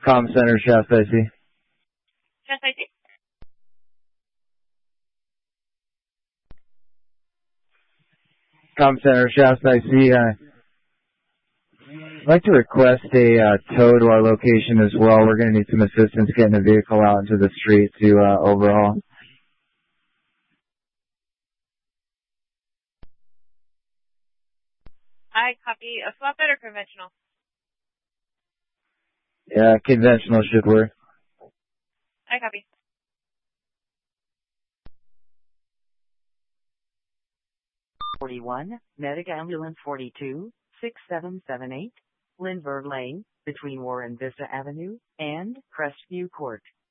Com Center, Shasta, I see. Just I see. Com Center, Shasta, I see. I'd like to request a tow to our location as well. We're going to need some assistance getting the vehicle out into the street to overhaul. I copy. A flatbed or conventional? Yeah, conventional should work. I copy. #41, Medic Ambulance 42, 6778, Lindbergh Lane, between Warren Vista Avenue and Crestview Court.